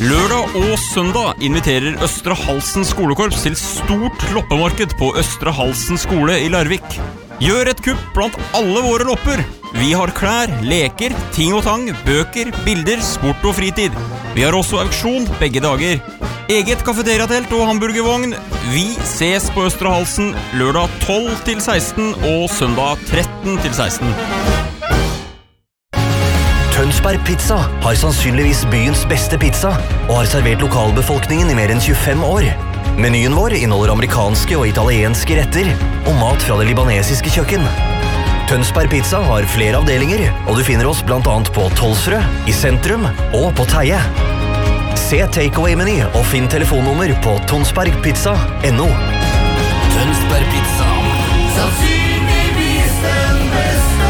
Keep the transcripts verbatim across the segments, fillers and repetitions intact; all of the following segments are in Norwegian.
Lørdag og søndag inviterer Østre Halsen skolekorps til stort loppemarked på Østre Halsen skole i Larvik. Gjør et kupp blant alle våre lopper. Vi har klær, leker, ting og tang, bøker, bilder, sport og fritid. Vi har også auksjon begge dager. Eget kafeteriatelt og hamburgervogn. Vi ses på Østre Halsen lørdag tolv til seksten og søndag tretten til seksten. Tønsberg Pizza har sannsynligvis byens beste pizza og har servert lokalbefolkningen i mer enn tjuefem år. Menyen vår inneholder amerikanske og italienske retter og mat fra det libanesiske kjøkken. Tønsberg Pizza har flere avdelinger, og du finner oss blant annet på Tolsrød, i sentrum og på Teie. Se takeaway-meny og finn telefonnummer på tonsbergpizza punktum no. Tønsberg Pizza, sannsynligvis den beste.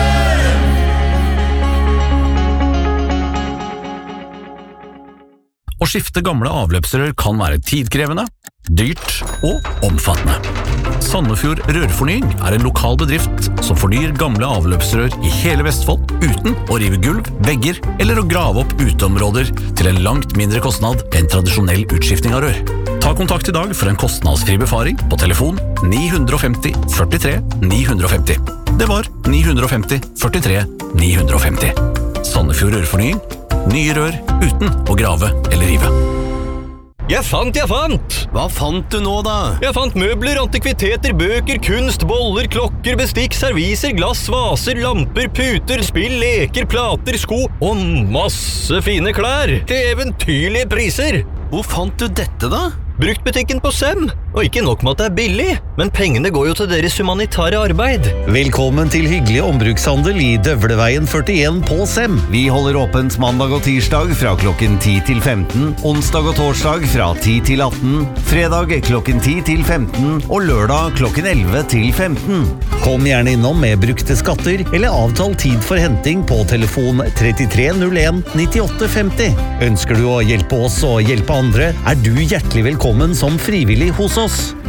Å skifte gamle avløpsrør kan være tidkrevende, dyrt og omfattende. Sandefjord Rørfornying er en lokal bedrift som fornyer gamle avløpsrør i hele Vestfold uten å rive gulv, vegger eller å grave opp uteområder til en langt mindre kostnad enn tradisjonell utskifting av rør. Ta kontakt i dag for en kostnadsfri befaring på telefon ni fem nul førtitre ni fem nul. Det var ni fem nul førtitre ni fem nul. Sandefjord Rørfornying. Nye rør uten å grave eller rive. Jeg fant, jeg fant! Hva fant du nå da? Jeg fant møbler, antikviteter, bøker, kunst, boller, klokker, bestikk, serviser, glass, vaser, lamper, puter, spill, leker, plater, sko og masse fine klær til eventyrlige priser. Hvor fant du dette da? Bruktbutikken på Sem. Og ikke nok med at det er billig, men pengene går jo til deres humanitære arbeid. Velkommen til hyggelig ombrukshandel i Døvleveien førtien på Sem. Vi holder åpent mandag og tirsdag fra klokken ti til femten, onsdag og torsdag fra ti til atten, fredag klokken ti til femten og lørdag klokken elleve til femten. Kom gjerne innom med brukte skatter eller avtal tid for henting på telefon trettitre null en nittiåtte femti. Ønsker du å hjelpe oss og hjelpe andre, er du hjertelig velkommen som frivillig hos oss.